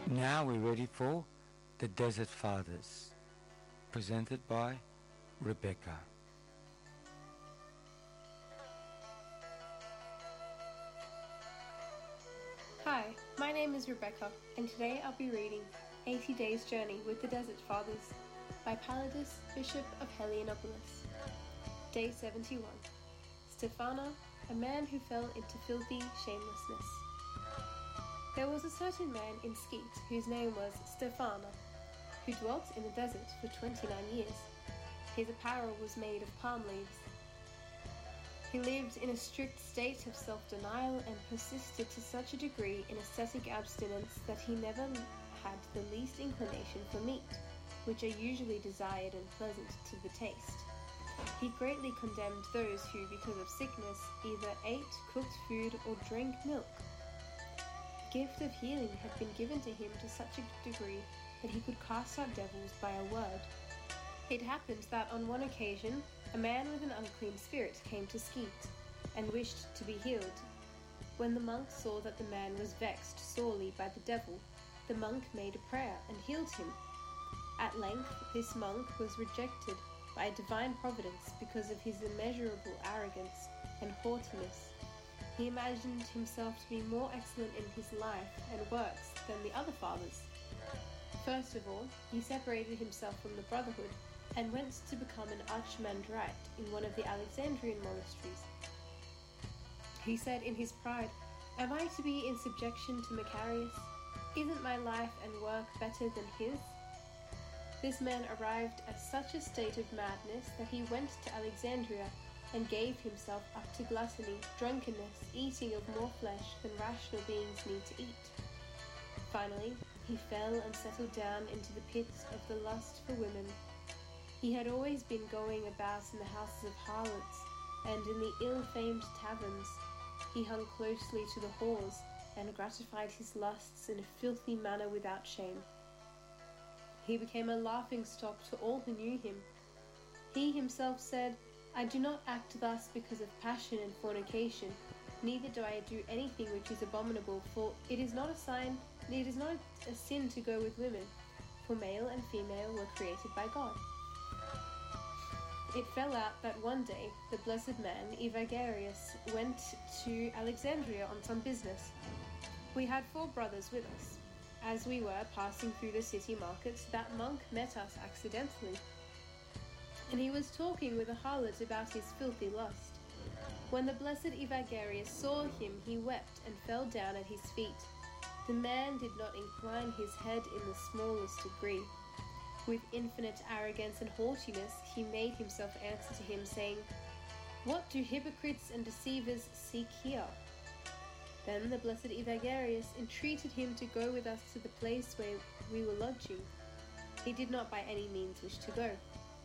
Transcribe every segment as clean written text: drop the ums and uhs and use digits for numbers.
Now we're ready for The Desert Fathers, presented by Rebecca. Hi, my name is Rebecca, and today I'll be reading 80 Days Journey with the Desert Fathers by Palladius, Bishop of Helionopolis. Day 71. Stephana, a man who fell into filthy shamelessness. There was a certain man in Skete whose name was Stephana, who dwelt in the desert for 29 years. His apparel was made of palm leaves. He lived in a strict state of self-denial and persisted to such a degree in ascetic abstinence that he never had the least inclination for meat, which are usually desired and pleasant to the taste. He greatly condemned those who, because of sickness, either ate cooked food or drank milk. The gift of healing had been given to him to such a degree that he could cast out devils by a word. It happened that on one occasion a man with an unclean spirit came to Skete and wished to be healed. When the monk saw that the man was vexed sorely by the devil, the monk made a prayer and healed him. At length this monk was rejected by a divine providence because of his immeasurable arrogance and haughtiness. He imagined himself to be more excellent in his life and works than the other fathers. First of all, he separated himself from the brotherhood and went to become an archimandrite in one of the Alexandrian monasteries. He said in his pride, "Am I to be in subjection to Macarius? Isn't my life and work better than his?" This man arrived at such a state of madness that he went to Alexandria and gave himself up to gluttony, drunkenness, eating of more flesh than rational beings need to eat. Finally, he fell and settled down into the pit of the lust for women. He had always been going about in the houses of harlots, and in the ill-famed taverns. He hung closely to the whores, and gratified his lusts in a filthy manner without shame. He became a laughing-stock to all who knew him. He himself said, "I do not act thus because of passion and fornication, neither do I do anything which is abominable, for it is not a sin to go with women, for male and female were created by God." It fell out that one day the blessed man Evagrius went to Alexandria on some business. We had 4 brothers with us. As we were passing through the city markets, that monk met us accidentally, and he was talking with a harlot about his filthy lust. When the blessed Evagrius saw him, he wept and fell down at his feet. The man did not incline his head in the smallest degree. With infinite arrogance and haughtiness, he made himself answer to him, saying, "What do hypocrites and deceivers seek here?" Then the blessed Evagrius entreated him to go with us to the place where we were lodging. He did not by any means wish to go.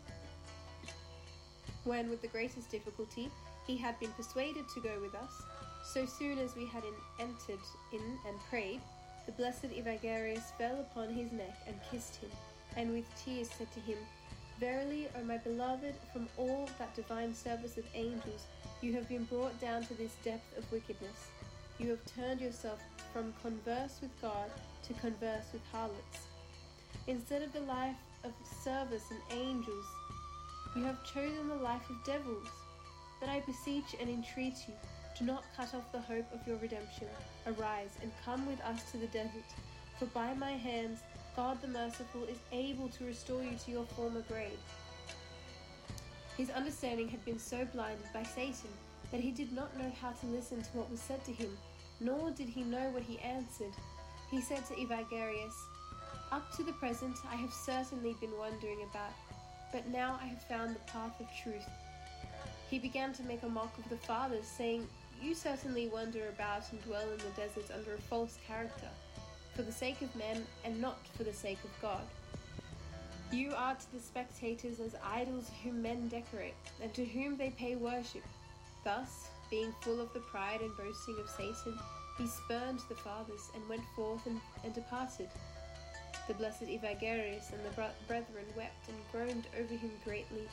When, with the greatest difficulty, he had been persuaded to go with us, so soon as we had entered in and prayed, the blessed Evagrius fell upon his neck and kissed him, and with tears said to him, "Verily, O my beloved, from all that divine service of angels, you have been brought down to this depth of wickedness. You have turned yourself from converse with God to converse with harlots. Instead of the life of service and angels, you have chosen the life of devils. But I beseech and entreat you, do not cut off the hope of your redemption. Arise and come with us to the desert, for by my hands God the Merciful is able to restore you to your former grade." His understanding had been so blinded by Satan that he did not know how to listen to what was said to him, nor did he know what he answered. He said to Evagrius, "Up to the present I have certainly been wandering about, but now I have found the path of truth." He began to make a mock of the fathers, saying, "You certainly wander about and dwell in the desert under a false character, for the sake of men and not for the sake of God. You are to the spectators as idols whom men decorate, and to whom they pay worship." Thus, being full of the pride and boasting of Satan, he spurned the fathers and went forth and departed. The blessed Evagrius and the brethren wept and groaned over him greatly.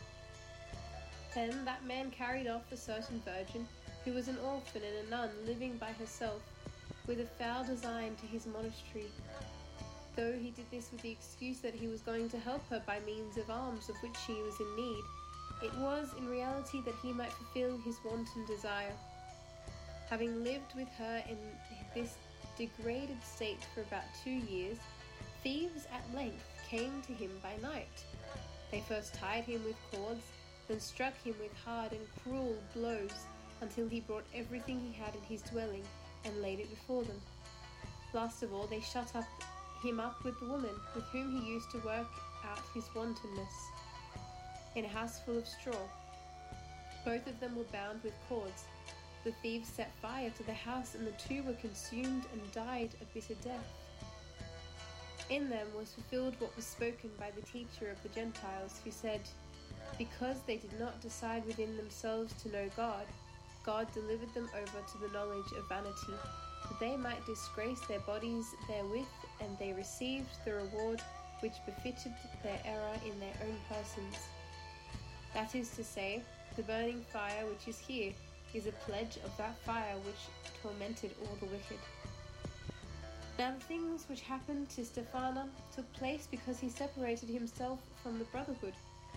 Then that man carried off a certain virgin, who was an orphan and a nun living by herself, with a foul design to his monastery. Though he did this with the excuse that he was going to help her by means of alms of which she was in need, it was in reality that he might fulfill his wanton desire. Having lived with her in this degraded state for about 2 years, thieves at length came to him by night. They first tied him with cords, then struck him with hard and cruel blows until he brought everything he had in his dwelling and laid it before them. Last of all, they shut him up with the woman with whom he used to work out his wantonness, in a house full of straw. Both of them were bound with cords. The thieves set fire to the house, and the two were consumed and died a bitter death. In them was fulfilled what was spoken by the teacher of the Gentiles, who said, "Because they did not decide within themselves to know God, God delivered them over to the knowledge of vanity, that they might disgrace their bodies therewith, and they received the reward which befitted their error in their own persons." That is to say, the burning fire which is here is a pledge of that fire which tormented all the wicked. Now the things which happened to Stephanas took place because he separated himself from the brotherhood,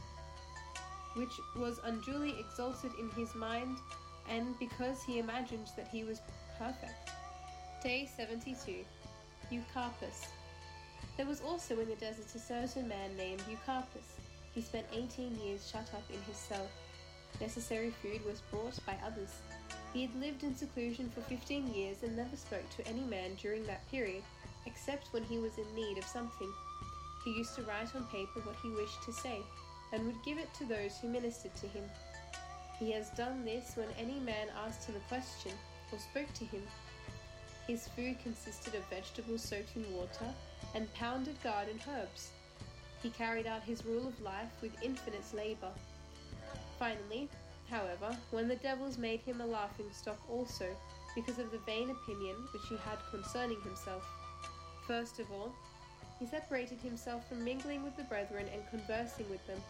which was unduly exalted in his mind, and because he imagined that he was perfect. Day 72. Eucarpus. There was also in the desert a certain man named Eucarpus. He spent 18 years shut up in his cell. Necessary food was brought by others. He had lived in seclusion for 15 years and never spoke to any man during that period, except when he was in need of something. He used to write on paper what he wished to say, and would give it to those who ministered to him. He has done this when any man asked him a question or spoke to him. His food consisted of vegetables soaked in water and pounded garden herbs. He carried out his rule of life with infinite labor. Finally, however, when the devils made him a laughing-stock also, because of the vain opinion which he had concerning himself. First of all, he separated himself from mingling with the brethren and conversing with them.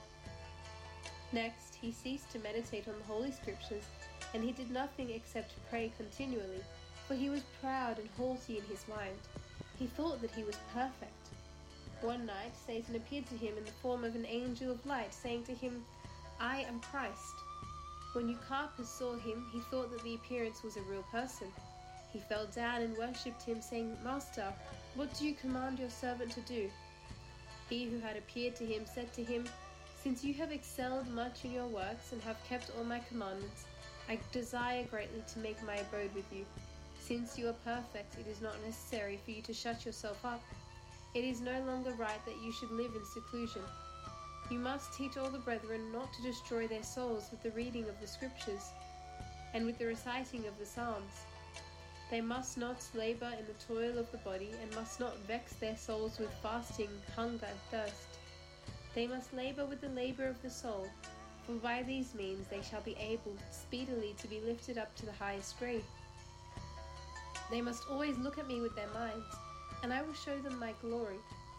Next, he ceased to meditate on the Holy Scriptures, and he did nothing except pray continually, for he was proud and haughty in his mind. He thought that he was perfect. One night, Satan appeared to him in the form of an angel of light, saying to him, "I am Christ." When Eucarpus saw him, he thought that the appearance was a real person. He fell down and worshipped him, saying, "Master, what do you command your servant to do?" He who had appeared to him said to him, "Since you have excelled much in your works and have kept all my commandments, I desire greatly to make my abode with you. Since you are perfect, it is not necessary for you to shut yourself up. It is no longer right that you should live in seclusion. You must teach all the brethren not to destroy their souls with the reading of the Scriptures and with the reciting of the Psalms. They must not labor in the toil of the body, and must not vex their souls with fasting, hunger, and thirst. They must labor with the labor of the soul, for by these means they shall be able speedily to be lifted up to the highest grade. They must always look at me with their minds, and I will show them my glory.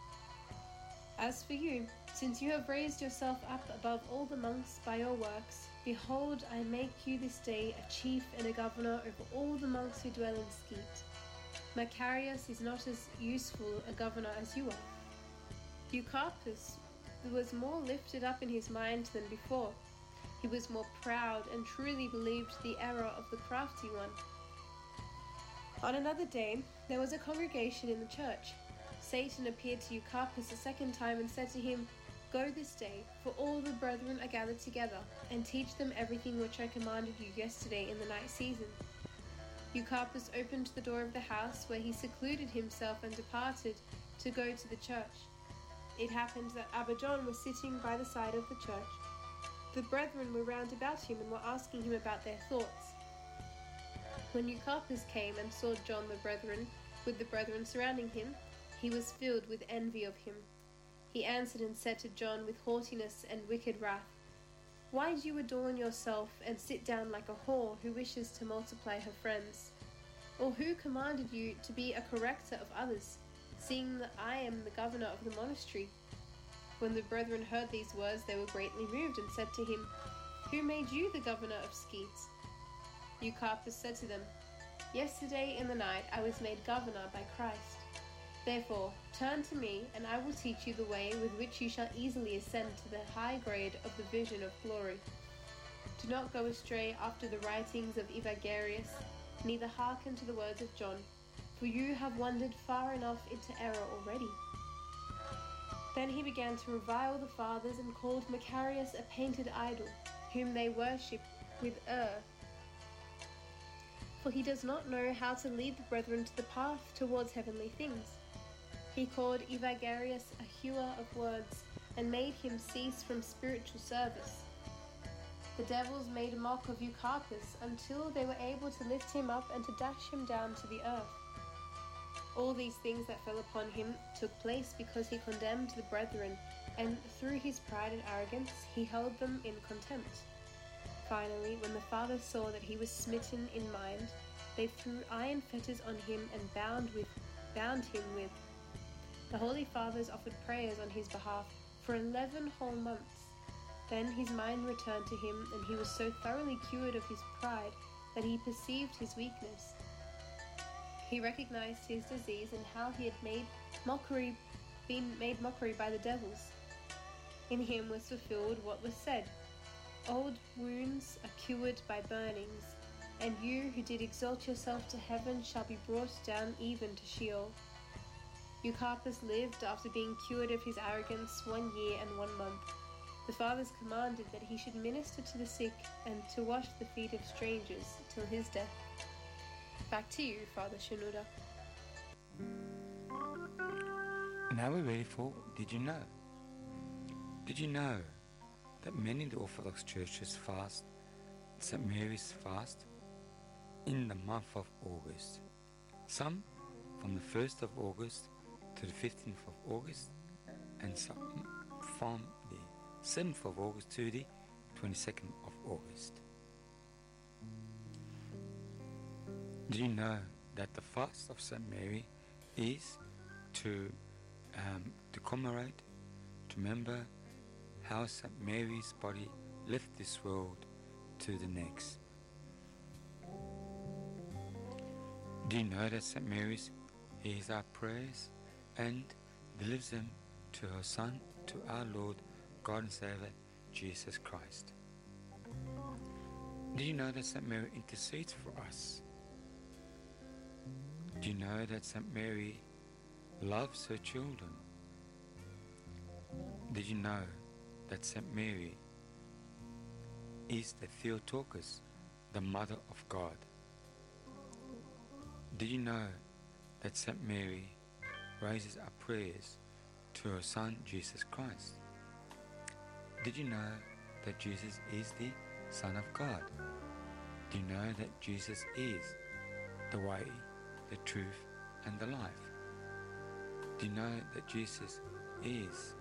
As for you, since you have raised yourself up above all the monks by your works, behold, I make you this day a chief and a governor over all the monks who dwell in Skete. Macarius is not as useful a governor as you are." Eucarpus was more lifted up in his mind than before. He was more proud and truly believed the error of the crafty one. On another day, there was a congregation in the church. Satan appeared to Eucarpus a second time and said to him, "Go this day, for all the brethren are gathered together, and teach them everything which I commanded you yesterday in the night season." Eucarpus opened the door of the house where he secluded himself and departed to go to the church. It happened that Abba John was sitting by the side of the church. The brethren were round about him and were asking him about their thoughts. When Eucarpus came and saw John with the brethren surrounding him, he was filled with envy of him. He answered and said to John with haughtiness and wicked wrath, "Why do you adorn yourself and sit down like a whore who wishes to multiply her friends? Or who commanded you to be a corrector of others, seeing that I am the governor of the monastery?" When the brethren heard these words, they were greatly moved and said to him, "Who made you the governor of Skete?" Eucarpus said to them, "Yesterday in the night I was made governor by Christ." Therefore, turn to me, and I will teach you the way with which you shall easily ascend to the high grade of the vision of glory. Do not go astray after the writings of Evagrius, neither hearken to the words of John, for you have wandered far enough into error already. Then he began to revile the fathers and called Macarius a painted idol, whom they worship with for he does not know how to lead the brethren to the path towards heavenly things. He called Evagrius a hewer of words, and made him cease from spiritual service. The devils made a mock of Eucarpus until they were able to lift him up and to dash him down to the earth. All these things that fell upon him took place because he condemned the brethren, and through his pride and arrogance he held them in contempt. Finally, when the fathers saw that he was smitten in mind, they threw iron fetters on him and bound him with. The holy fathers offered prayers on his behalf for 11 whole months. Then his mind returned to him, and he was so thoroughly cured of his pride that he perceived his weakness. He recognized his disease and how he had been made mockery by the devils. In him was fulfilled what was said, "Old wounds are cured by burnings, and you who did exalt yourself to heaven shall be brought down even to Sheol." Eucarpus lived after being cured of his arrogance 1 year and 1 month. The fathers commanded that he should minister to the sick and to wash the feet of strangers till his death. Back to you, Father Shenouda. Now we're ready for Did You Know? Did you know that many of the Orthodox churches fast St. Mary's fast in the month of August? Some from the 1st of August to the 15th of August, and some from the 7th of August to the 22nd of August. Do you know that the fast of St. Mary is to commemorate, to remember how St. Mary's body left this world to the next? Do you know that St. Mary's hears our prayers and delivers them to her Son, to our Lord, God and Saviour, Jesus Christ? Do you know that St. Mary intercedes for us? Do you know that St. Mary loves her children? Did you know that St. Mary is the Theotokos, the Mother of God? Did you know that St. Mary raises our prayers to her Son, Jesus Christ? Did you know that Jesus is the Son of God? Do you know that Jesus is the way, the truth, and the life? Do you know that Jesus is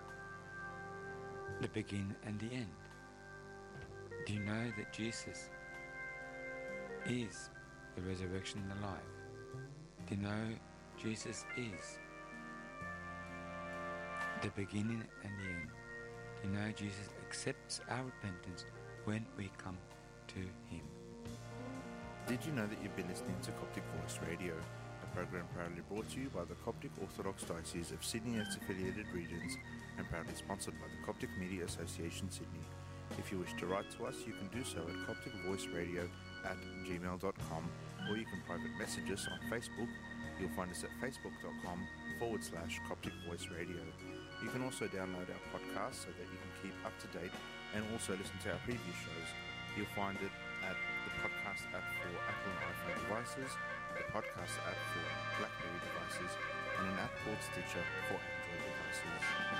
the beginning and the end? Do you know that Jesus is the resurrection and the life? Do you know Jesus is the beginning and the end? Do you know Jesus accepts our repentance when we come to Him? Did you know that you've been listening to Coptic Voice Radio, a program proudly brought to you by the Coptic Orthodox Diocese of Sydney and its affiliated regions, and proudly sponsored by the Coptic Media Association Sydney. If you wish to write to us, you can do so at copticvoiceradio@gmail.com, or you can private message us on Facebook. You'll find us at facebook.com/Coptic Voice Radio. You can also download our podcast so that you can keep up to date and also listen to our previous shows. You'll find it at the podcast app for Apple and iPhone devices, the podcast app for BlackBerry devices, and an app called Stitcher for Android devices.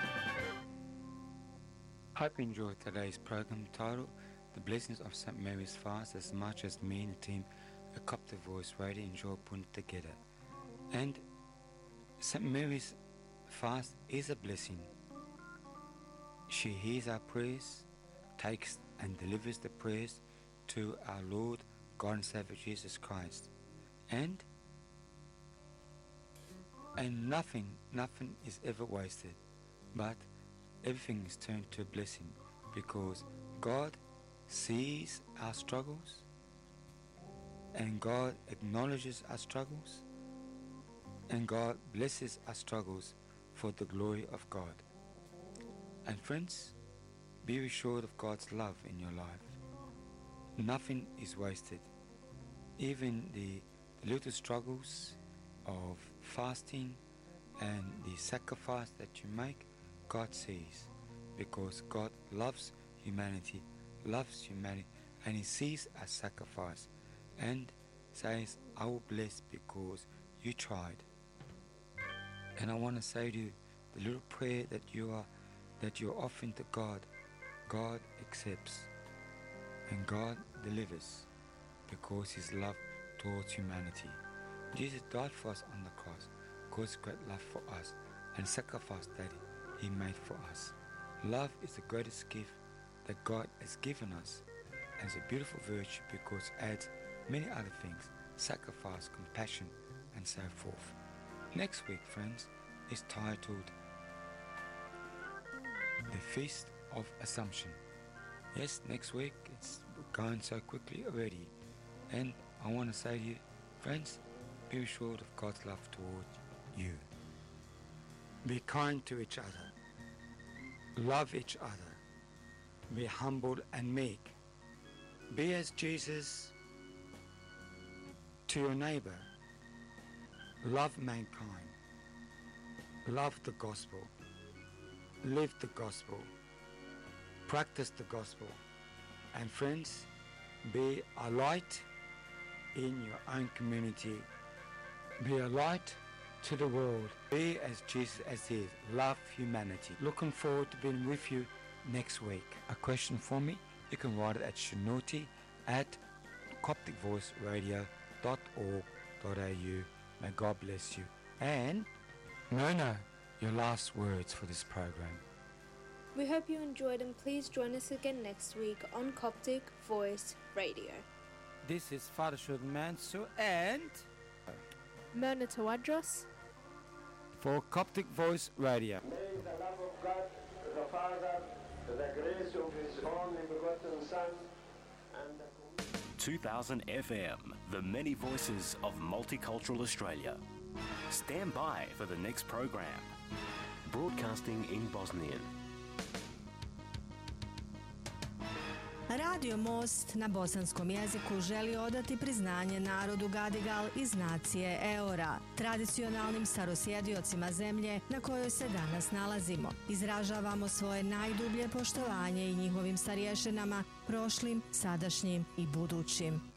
Hope you enjoyed today's program titled The Blessings of St. Mary's Fast as much as me and the team at Coptic Voice Radio enjoy putting it together. And St. Mary's fast is a blessing. She hears our prayers, takes and delivers the prayers to our Lord, God and Saviour Jesus Christ. And nothing is ever wasted, but everything is turned to a blessing, because God sees our struggles and God acknowledges our struggles, And God blesses our struggles for the glory of God. And friends, be assured of God's love in your life. Nothing is wasted. Even the little struggles of fasting and the sacrifice that you make, God sees, because God loves humanity, and He sees our sacrifice and says, I will bless because you tried. And I want to say to you, the little prayer that you're offering to God, God accepts and God delivers because His love towards humanity. Jesus died for us on the cross, God's great love for us, and sacrifice that He made for us. Love is the greatest gift that God has given us, and it's a beautiful virtue because it adds many other things, sacrifice, compassion, and so forth. Next week, friends, is titled The Feast of Assumption. Yes, next week, it's going so quickly already. And I want to say to you, friends, be assured of God's love towards you. Be kind to each other. Love each other. Be humble and meek. Be as Jesus to your neighbor. Love mankind. Love the gospel. Live the gospel. Practice the gospel. And friends, be a light in your own community. Be a light to the world. Be as Jesus as He is. Love humanity. Looking forward to being with you next week. A question for me? You can write it at shanoti@copticvoiceradio.org.au. May God bless you. And your last words for this program. We hope you enjoyed, and please join us again next week on Coptic Voice Radio. This is Father Shud Mansur and Myrna Tawadros for Coptic Voice Radio. May the love of God, the Father, the grace of His only begotten Son, and the 2000 FM, the many voices of multicultural Australia. Stand by for the next program. Broadcasting in Bosnian. Radio Most na bosanskom jeziku želi odati priznanje narodu Gadigal iz nacije Eora, tradicionalnim starosjediocima zemlje na kojoj se danas nalazimo. Izražavamo svoje najdublje poštovanje i njihovim starješinama, prošlim, sadašnjim i budućim.